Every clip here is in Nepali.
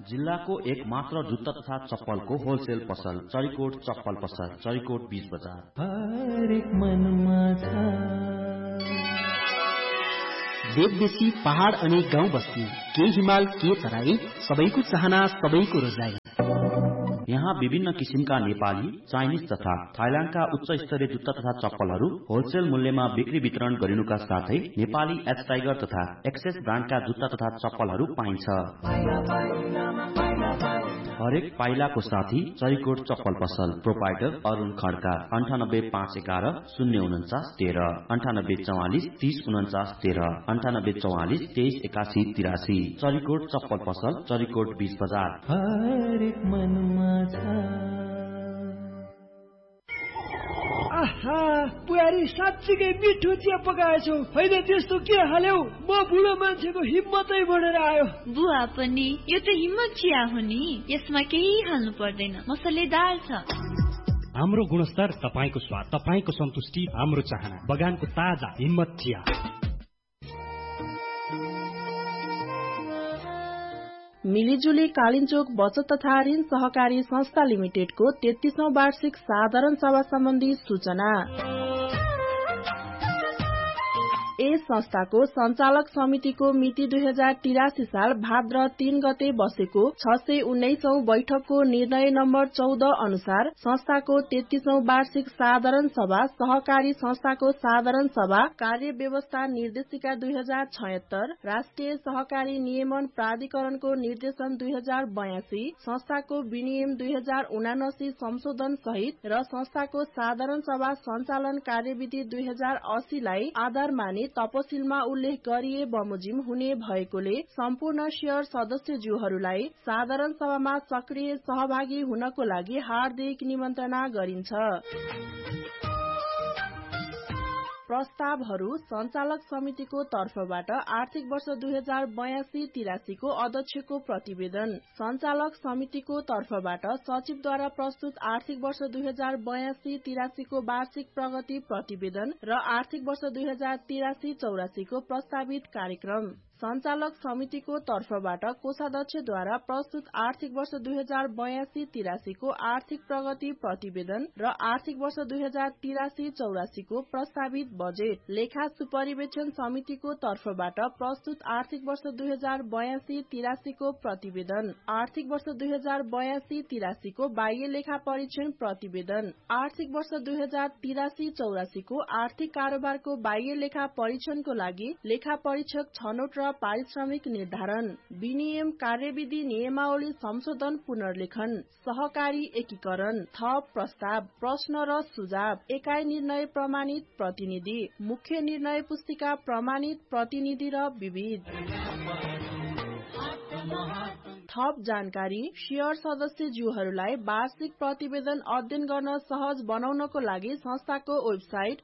जिल्लाको एक मात्र जुत्ता तथा चप्पलको होलसेल पसल चरीकोट चप्पल पसल चरीकोट 20 बजार। हरेक मनमा छ देशदेशी पहाड अनि गाउँ बस्ती, के हिमाल के तराई, सबैको चाहना सबैको रोजाइ। यहाँ विभिन्न किसिमका नेपाली, चाइनिज तथा थाइल्याण्डका उच्च स्तरीय जुत्ता तथा चप्पलहरू होलसेल मूल्यमा बिक्री वितरण गरिनुका साथै नेपाली एच टाइगर तथा एक्सेस ब्रान्डका जुत्ता तथा चप्पलहरू पाइन्छ। हरेक पाइलाको साथी चरीकोट चप्पल पसल प्रोपाइटर अरुण खड्का 985111 049 13 9844 3049 13 9844 238183 चरीकोट चप्पल पसल चरीकोट 20 बजार। हरेक मनमा छ आहा पुयारी साँच्चीकै मिठो चिया पकाएछौ। होइन त्यस्तो के हाल्यौ? म बुढो मान्छेको हिम्मतै बढेर आयो। बुवा पनि यो त हिम्मत चिया हो नि, यसमा केही हाल्नु पर्दैन, मसलेदार छ। हाम्रो गुणस्तर, तपाईको स्वाद, तपाईको सन्तुष्टि, हाम्रो चाहना। बगानको ताजा हिम्मत चिया। मिलिजुली कालिन्चोक बचत तथा ऋण सहकारी संस्था लिमिटेडको 33औं वार्षिक साधारण सभा सम्बन्धी सूचना। यस संस्थाको सञ्चालक समितिको मिति 2083 साल भाद्र 3 गते बसेको 619औं बैठकको निर्णय नम्बर 14 अनुसार संस्थाको 33औं वार्षिक साधारण सभा, सहकारी संस्थाको साधारण सभा, कार्य व्यवस्था निर्देशिका 2076, राष्ट्रिय सहकारी नियमन प्राधिकरणको निर्देशन 2082, संस्थाको विनियम 2079 संशोधन सहित र संस्थाको साधारण सभा सञ्चालन कार्यविधि 2080 लाई आधार मानि तपसिलमा उल्लेख गरिए बमोजिम हुने भएकोले सम्पूर्ण शेयर सदस्यज्यूहरूलाई साधारण सभामा सक्रिय सहभागी हुनको लागि हार्दिक निमन्त्रणा गरिन्छ। प्रस्तावहरू सञ्चालक समितिको तर्फबाट आर्थिक वर्ष 2082-83 को अध्यक्षको प्रतिवेदन, सञ्चालक समितिको तर्फबाट सचिवद्वारा प्रस्तुत आर्थिक वर्ष 2082-83 को वार्षिक प्रगति प्रतिवेदन र आर्थिक वर्ष 2083-84 को प्रस्तावित कार्यक्रम, सञ्चालक समितिको तर्फबाट कोषाध्यक्षद्वारा प्रस्तुत आर्थिक वर्ष 2082-83 को आर्थिक प्रगति प्रतिवेदन र आर्थिक वर्ष 2083-84 को प्रस्तावित बजेट, लेखा सुपरिवेक्षण समितिको तर्फबाट प्रस्तुत आर्थिक वर्ष 2082-83 को प्रतिवेदन, आर्थिक वर्ष 2082-83 को बाह्य लेखा परीक्षण प्रतिवेदन, आर्थिक वर्ष 2083-84 को आर्थिक कारोबारको बाह्य लेखा परीक्षणको लागि लेखा परीक्षक छनौट र पारिश्रमिक निर्धारण, विनियम कार्यविधि नियमावली संशोधन पुनर्लेखन, सहकारी एकीकरण, थप प्रस्ताव, प्रश्न र सुझाव, एकाइ निर्णय प्रमाणित प्रतिनिधि, मुख्य निर्णय पुस्तिका प्रमाणित प्रतिनिधि र विविध थप जानकारी शेयर सदस्यज्यूहरूलाई वार्षिक प्रतिवेदन अध्ययन गर्न सहज बनाउनको लागि संस्थाको website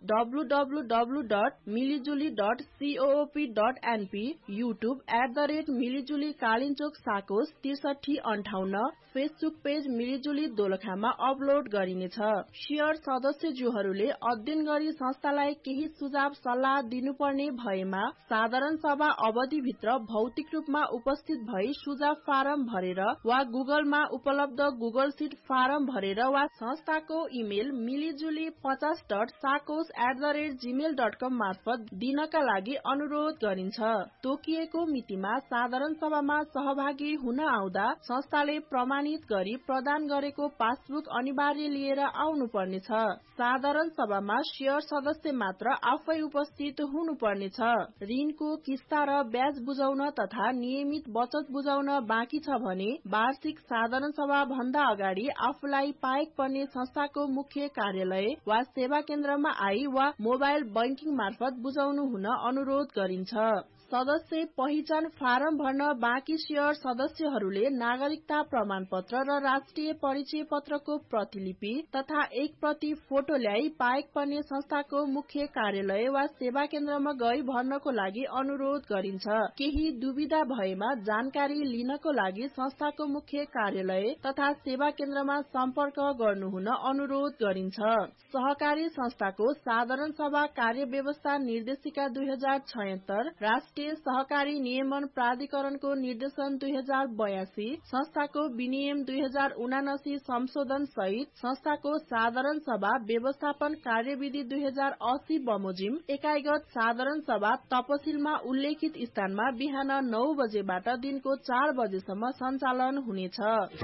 www.milijuli.coop.np, YouTube @मिलिजुली Kalinchowk साकोस 6358, Facebook page मिलिजुली दोलखामा upload गरिनेछ। शेयर सदस्यज्यूहरूले अध्ययन गरी संस्थालाई केही सुझाव सल्लाह दिनुपर्ने भएमा साधारण सभा अवधिभित्र भौतिक रूपमा उपस्थित भई सुझाव फारम भरेर वा गुगलमा उपलब्ध गुगल सिट फारम भरेर वा संस्थाको इमेल milijuli50.sakos@gmail.com मार्फत दिनका लागि अनुरोध गरिन्छ। तोकिएको मितिमा साधारण सभामा सहभागी हुन आउँदा संस्थाले प्रमाणित गरी प्रदान गरेको पासबुक अनिवार्य लिएर आउनुपर्नेछ। साधारण सभामा शेयर सदस्य मात्र आफै उपस्थित हुनुपर्नेछ। ऋणको किस्ता र ब्याज बुझाउन तथा नियमित बचत बुझाउन बाँकी छ भने वार्षिक साधारण सभा भन्दा अगाडि आफूलाई पाएक पर्ने संस्थाको मुख्य कार्यालय वा सेवा केन्द्रमा आई वा मोबाइल बैंकिङ मार्फत बुझाउनु हुन अनुरोध गरिन्छ। सदस्य पहिचान फारम भर्न बाँकी शेयर सदस्यहरूले नागरिकता प्रमाण पत्र र राष्ट्रिय परिचय पत्रको प्रतिलिपि तथा एक प्रति फोटो ल्याई पाएक पर्ने संस्थाको मुख्य कार्यालय वा सेवा केन्द्रमा गई भर्नको लागि अनुरोध गरिन्छ। केही दुविधा भएमा जानकारी लिनको लागि संस्थाको मुख्य कार्यालय तथा सेवा केन्द्रमा सम्पर्क गर्नुहुन अनुरोध गरिन्छ। सहकारी संस्थाको साधारण सभा कार्य व्यवस्था निर्देशिका 2076, राष्ट्रिय गते सहकारी नियमन प्राधिकरणको निर्देशन 2082, संस्थाको विनियम 2079 संशोधन सहित संस्थाको साधारण सभा व्यवस्थापन कार्यविधि 2080 बमोजिम एकाइगत साधारण सभा तपसिलमा उल्लेखित स्थानमा बिहान 9 बजेबाट दिनको 4 बजेसम्म सञ्चालन हुनेछ।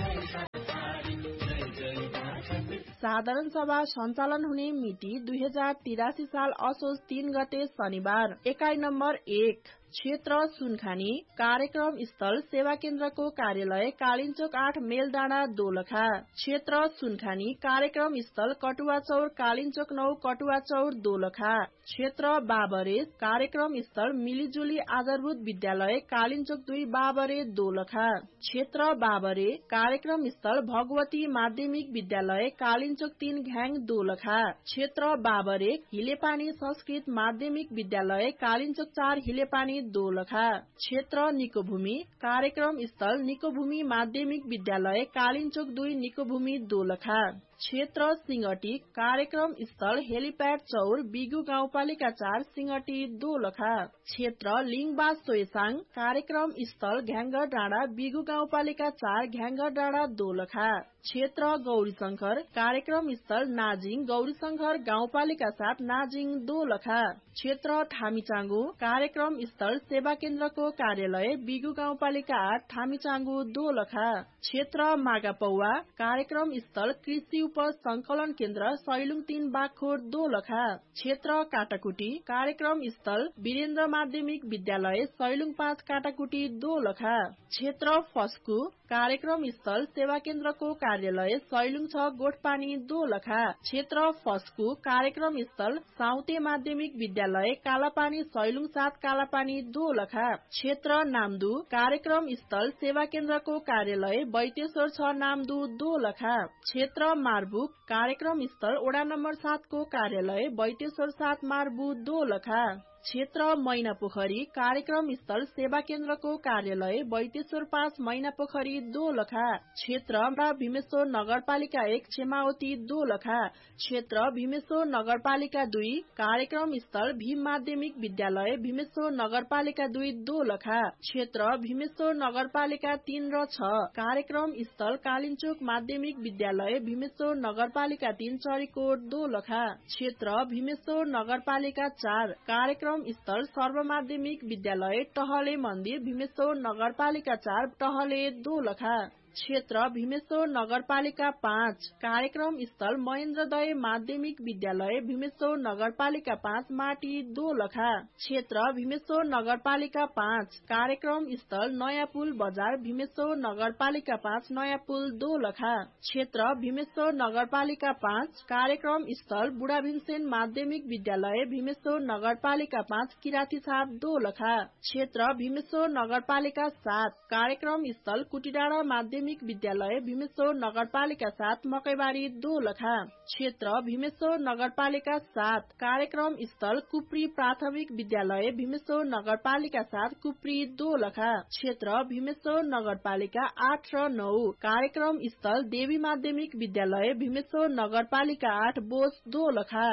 साधारण सभा सञ्चालन हुने मिति 2083 साल असोज 3 गते शनिबार। एकाइ नम्बर 1 क्षेत्र सुनखानी कार्यक्रम स्थल सेवा केन्द्रको कार्यालय कालिन्चोक 8 मेलडाँडा दोलखा। क्षेत्र सुनखानी कार्यक्रम स्थल कटुवा चौर कालिन्चोक 9 कटुवा चौर दोलखा। क्षेत्र बाबरे कार्यक्रम स्थल मिलिजुली आधारभूत विद्यालय कालिन्चोक 2 बाबरे दोलखा। क्षेत्र बाबरे कार्यक्रम स्थल भगवती माध्यमिक विद्यालय कालिन्चोक 3 घ्याङ दोलखा। क्षेत्र बाबरे हिलेपानी संस्कृत माध्यमिक विद्यालय कालिन्चोक 4 हिलेपानी दोलखा। क्षेत्र निकोभूमि कार्यक्रम स्थल निकोभूमि माध्यमिक विद्यालय कालिन्चोक 2 निकोभूमि दोलखा। क्षेत्र सिंगटी कार्यक्रम स्थल हेलिप्याड चौर बिगु गाउँपालिका 4 सिंगटी दोलखा। क्षेत्र लिङबा सोयसाङ कार्यक्रम स्थल घ्याङ्गर डाँडा बिगु गाउँपालिका 4 घ्याङ्गर डाँडा दोलखा। क्षेत्र गौरीशंकर कार्यक्रम स्थल नाजिङ गौरीशंकर गाउँपालिका 7 नाजिङ दोलखा। क्षेत्र ठामीचाङ्गु कार्यक्रम स्थल सेवा केन्द्रको कार्यालय बिगु गाउँपालिका 8 ठामीचाङ्गु दोलखा। क्षेत्र मागापौवा कार्यक्रम स्थल कृषि उपज संकलन केन्द्र सैलुङ 3 बागखोर दोलखा। क्षेत्र काटाकुटी कार्यक्रम स्थल वीरेन्द्र माध्यमिक विद्यालय सैलुङ 5 काटाकुटी दोलखा। क्षेत्र फस्कु कार्यक्रम स्थल सेवा केन्द्रको कार्यालय सैलुङ 6 गोठपानी दोलखा। क्षेत्र फस्कु कार्यक्रम स्थल साउते माध्यमिक विद्यालय कालापानी सैलुङ 7 कालापानी दोलखा। क्षेत्र नामदु कार्यक्रम स्थल सेवा केन्द्रको कार्यालय बैतेश्वर 6 नामदु दोलखा। क्षेत्र मार्बुक कार्यक्रम स्थल वडा नम्बर 7 को कार्यालय बैतेश्वर 7 मार्बु दोलखा। क्षेत्र मैनापोखरी कार्यक्रम स्थल सेवा केन्द्रको कार्यालय बैतेश्वर 5 मैनापोखरी दोलखा। क्षेत्र भीमेश्वर नगरपालिका 1 छेमावती दोलखा। क्षेत्र भीमेश्वर नगरपालिका 2 कार्यक्रम स्थल भीम माध्यमिक विद्यालय भीमेश्वर नगरपालिका 2 दोलखा। क्षेत्र भीमेश्वर नगरपालिका 3 र 6 कार्यक्रम स्थल कालिन्चोक माध्यमिक विद्यालय भीमेश्वर नगरपालिका 3 चरीकोट दोलखा। क्षेत्र भीमेश्वर नगरपालिका 4 कार्यक्रम स्थल सर्वमाध्यमिक विद्यालय टहले मन्दिर भीमेश्वर नगरपालिका 4 टहले दोलखा। क्षेत्र भीमेश्वर नगरपालिका 5 कार्यक्रम स्थल महेन्द्रदय माध्यमिक विद्यालय भीमेश्वर नगरपालिका 5 माटी दोलखा। क्षेत्र भीमेश्वर नगरपालिका 5 कार्यक्रम स्थल नयाँ पुल बजार भीमेश्वर नगरपालिका 5 नयाँ पुल दोलखा। क्षेत्र भीमेश्वर नगरपालिका 5 कार्यक्रम स्थल बुढा भीमसेन माध्यमिक विद्यालय भीमेश्वर नगरपालिका 5 किराती छाप दोलखा। क्षेत्र भीमेश्वर नगरपालिका 7 कार्यक्रम स्थल कुटीडाँडा माध्यमिक विद्यालय भीमेश्वर नगरपालिका 7 मकैबारी दोलखा। क्षेत्र भीमेश्वर नगरपालिका 7 कार्यक्रम स्थल कुप्री प्राथमिक विद्यालय भीमेश्वर नगरपालिका 7 कुप्री दोलखा। क्षेत्र भीमेश्वर नगरपालिका 8 र 9 कार्यक्रम स्थल देवी माध्यमिक विद्यालय भीमेश्वर नगरपालिका 8 बोस दोलखा।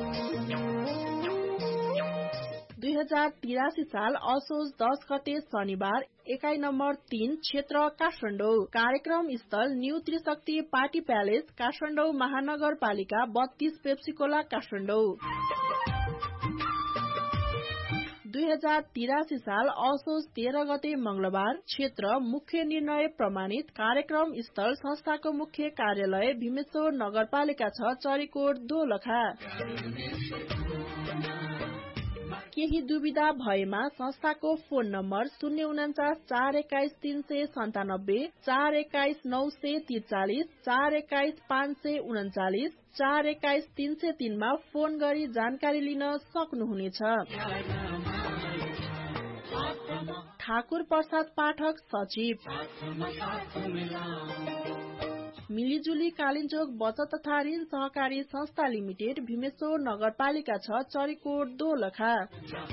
2083 साल असोज 10 गते शनिबार एकाइ नम्बर 3 क्षेत्र काठमाडौँ कार्यक्रम स्थल न्यू त्रिशक्ति पार्टी प्यालेस काठमाडौँ महानगरपालिका 32 पेप्सीकोला काठमाडौँ। 2083 साल असोज 13 गते मंगलबार क्षेत्र मुख्य निर्णय प्रमाणित कार्यक्रम स्थल संस्थाको मुख्य कार्यालय भीमेश्वर नगरपालिका 6 चरीकोट दोलखा। केही दुविधा भएमा संस्थाको फोन नम्बर 049 421 397 421 943 421 539 421 303 मा फोन गरी जानकारी लिन सक्नुहुनेछ। ठाकुर प्रसाद पाठक सचिव मिलिजुली कालिन्चोक बचत तथा ऋण सहकारी संस्था लिमिटेड भीमेश्वर नगरपालिका 6 चरीकोट दोलखा।